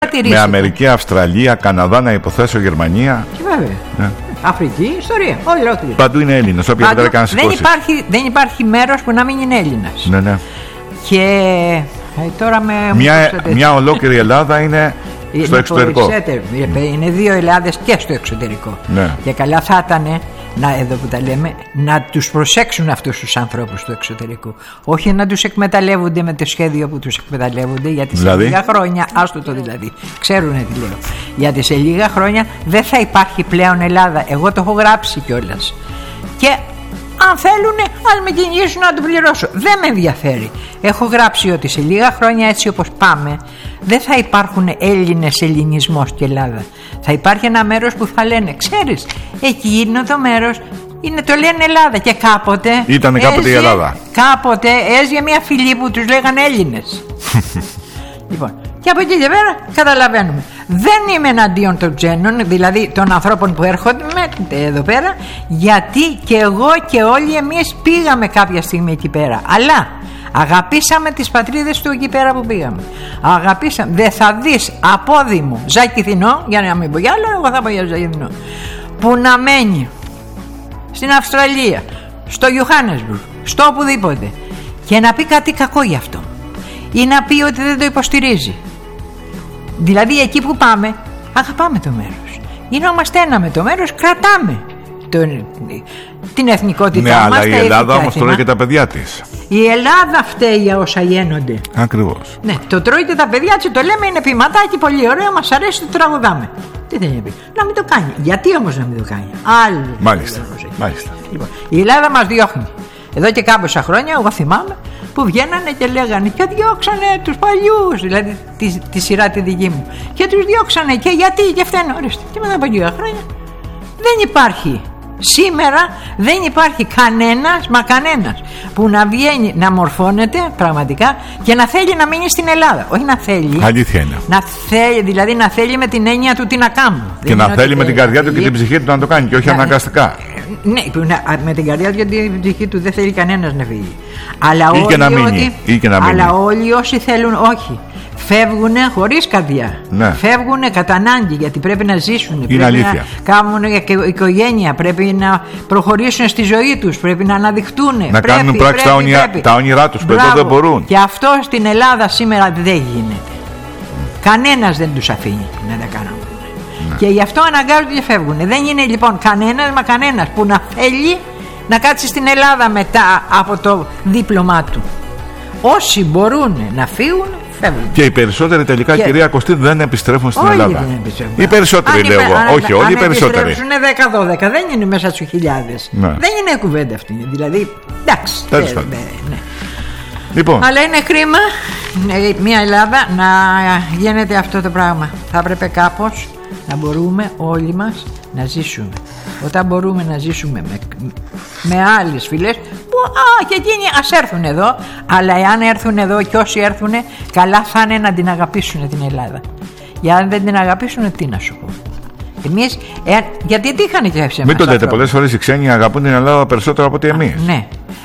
παρατηρήσετε. Με Αμερική, Αυστραλία, Καναδά, να υποθέσω, Γερμανία. Και βέβαια. Ναι. Αφρική, ιστορία. Ολόκληρη. Παντού είναι Έλληνες. Δεν υπάρχει μέρος που να μην είναι Έλληνας. Ναι, ναι. Και τώρα μια ολόκληρη Ελλάδα είναι στο εξωτερικό. Είναι δύο Ελλάδες και στο εξωτερικό. Ναι. Και καλά θα ήταν, εδώ που τα λέμε, να τους προσέξουν αυτούς τους ανθρώπους του εξωτερικού. Όχι να τους εκμεταλλεύονται με το σχέδιο που τους εκμεταλλεύονται, γιατί σε λίγα χρόνια, άστο το δηλαδή, ξέρουνε τι λέω, γιατί σε λίγα χρόνια δεν θα υπάρχει πλέον Ελλάδα. Εγώ το έχω γράψει κιόλας. Και αν θέλουνε, αν με κυνηγήσουν να το πληρώσω. Δεν με ενδιαφέρει. Έχω γράψει ότι σε λίγα χρόνια, έτσι όπως πάμε, δεν θα υπάρχουν Έλληνες, ελληνισμός και Ελλάδα. Θα υπάρχει ένα μέρος που θα λένε, ξέρεις, εκείνο το μέρος είναι, το λένε Ελλάδα. Και κάποτε ήταν κάποτε η Ελλάδα. Κάποτε έζησε μια φυλή που τους λέγανε Έλληνες. Λοιπόν, και από εκεί και πέρα καταλαβαίνουμε. Δεν είμαι εναντίον των ξένων, δηλαδή των ανθρώπων που έρχονται εδώ πέρα, γιατί και εγώ και όλοι εμείς πήγαμε κάποια στιγμή εκεί πέρα. Αλλά αγαπήσαμε τις πατρίδες του εκεί πέρα που πήγαμε. Αγαπήσαμε. Δεν θα δεις απόδημο Ζακηθινό, για να μην πω για άλλο, εγώ θα πω για Ζακηθινό, που να μένει στην Αυστραλία, στο Johannesburg, στο οπουδήποτε, και να πει κάτι κακό γι' αυτό, ή να πει ότι δεν το υποστηρίζει. Δηλαδή εκεί που πάμε, αγαπάμε το μέρος, γινόμαστε ένα με το μέρος, κρατάμε την εθνικότητά μας. Ναι, αλλά η Ελλάδα όμως τρώει και τα παιδιά της. Η Ελλάδα φταίει για όσα γίνονται. Ακριβώς. Ναι, το τρώйте τα παιδιά της, το λέμε, είναι ποιηματάκι πολύ ωραίο, μας αρέσει, το τραγουδάμε. Τι θέλει να πει? Να μην το κάνει. Γιατί όμως να μην το κάνει? Άλλο. Μάλιστα. Λοιπόν, η Ελλάδα μας διώχνει. Εδώ και κάμποσα χρόνια, εγώ θυμάμαι, που βγαίνανε και λέγανε και διώξανε τους παλιούς, δηλαδή τη σειρά τη δική μου, και τους διώξανε και γιατί και φταίνε. Ορίστε, και μετά από λίγα χρόνια δεν υπάρχει. Σήμερα δεν υπάρχει κανένας που να βγαίνει, να μορφώνεται πραγματικά και να θέλει να μείνει στην Ελλάδα. Όχι να θέλει. Αλήθεια είναι. Να θέλει, δηλαδή να θέλει με την έννοια του τι να κάνω. Και να θέλει με την καρδιά του και την ψυχή του να το κάνει, και όχι αναγκαστικά. Ναι, με την καρδιά του και την ψυχή του δεν θέλει κανένας να φύγει. Αλλά ή και να μείνει. Αλλά όλοι όσοι θέλουν, όχι. Φεύγουν χωρίς καρδιά. Ναι. Φεύγουν κατά ανάγκη, γιατί πρέπει να ζήσουν. Είναι πρέπει αλήθεια. να κάνουν οικογένεια. Πρέπει να προχωρήσουν στη ζωή τους. Πρέπει να αναδειχτούν. Να κάνουν πράξη τα όνειρά τους που εδώ δεν μπορούν. Και αυτό στην Ελλάδα σήμερα δεν γίνεται. Κανένας δεν τους αφήνει να τα κάνουν. Ναι. Και γι' αυτό αναγκάζονται και φεύγουν. Δεν είναι λοιπόν κανένας που να θέλει να κάτσει στην Ελλάδα μετά από το δίπλωμά του. Όσοι μπορούν να φύγουν, φεύγουν. Και οι περισσότεροι τελικά, κυρία Κωστή, δεν επιστρέφουν στην Ελλάδα. Δεν επιστρέφουν. Οι περισσότεροι, λέω εγώ. Όχι, όλοι οι περισσότεροι. Είναι 10-12, δεν είναι μέσα στους χιλιάδες. Ναι. Δεν είναι κουβέντα αυτή. Δηλαδή, εντάξει. Ναι. Λοιπόν. Αλλά είναι κρίμα μια Ελλάδα να γίνεται αυτό το πράγμα. Θα έπρεπε κάπως να μπορούμε όλοι μας να ζήσουμε. Όταν μπορούμε να ζήσουμε με άλλες φυλές που και εκείνοι ας έρθουν εδώ, αλλά εάν έρθουν εδώ και όσοι έρθουν, καλά θα είναι να την αγαπήσουν την Ελλάδα. Για αν δεν την αγαπήσουν, τι να σου πω. Εμείς, γιατί τι είχαν και εμάς. Μην το λέτε, πολλές φορές οι ξένοι αγαπούν την Ελλάδα περισσότερο από ότι εμείς. Ναι.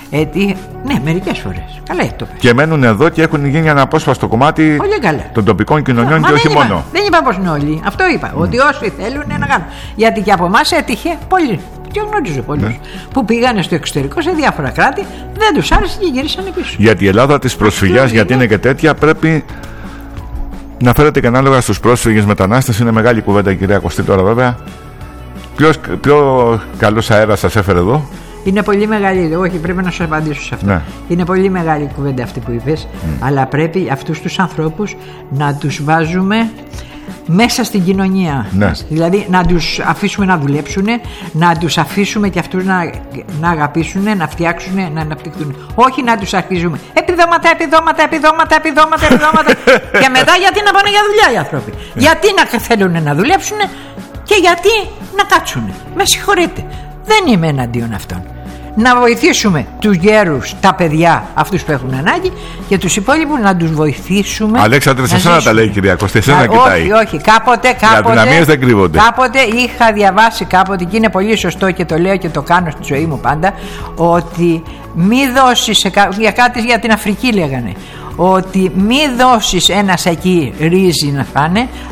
Ναι, μερικές φορές. Καλά έχει το πει. Και μένουν εδώ και έχουν γίνει ένα απόσπαστο κομμάτι των τοπικών κοινωνιών και όχι μόνο. Δεν είπα πως είναι όλοι. Αυτό είπα. Ότι όσοι θέλουν να κάνουν. Γιατί και από εμάς έτυχε πολλοί. Και γνωρίζω πολλούς που πήγανε στο εξωτερικό σε διάφορα κράτη, δεν τους άρεσε και γύρισαν πίσω. Γιατί η Ελλάδα της προσφυγιάς, γιατί είναι και τέτοια, πρέπει να φέρετε και ανάλογα στους πρόσφυγες μετανάστες. Είναι μεγάλη κουβέντα, κυρία Κωστή, τώρα βέβαια. Ποιο καλός αέρας σας έφερε εδώ? Είναι πολύ μεγάλη, όχι, πρέπει να σου απαντήσω σε αυτό. Ναι. Είναι πολύ μεγάλη κουβέντα αυτή που είπες, αλλά πρέπει αυτούς τους ανθρώπους να τους βάζουμε μέσα στην κοινωνία. Ναι. Δηλαδή να τους αφήσουμε να δουλέψουν, να τους αφήσουμε και αυτούς να αγαπήσουν, να φτιάξουν, να αναπτυχθούν. Όχι να τους αρχίζουμε επιδόματα και μετά γιατί να πάνε για δουλειά οι άνθρωποι. Γιατί να θέλουν να δουλέψουν και γιατί να κάτσουν. Με συγχωρείτε. Δεν είμαι εναντίον αυτών. Να βοηθήσουμε τους γέρους, τα παιδιά, αυτούς που έχουν ανάγκη, και τους υπόλοιπους να τους βοηθήσουμε. Αλέξανδρε, σε εσένα τα λέει η κυρία Κωστή, εσένα κοιτάει. Όχι, κάποτε. Οι αδυναμίες δεν κρύβονται. Κάποτε είχα διαβάσει κάποτε, και είναι πολύ σωστό και το λέω και το κάνω στη ζωή μου πάντα, ότι μη δώσεις για την Αφρική λέγανε. Ότι μη δώσεις ένα σακί ρύζι να φάνε,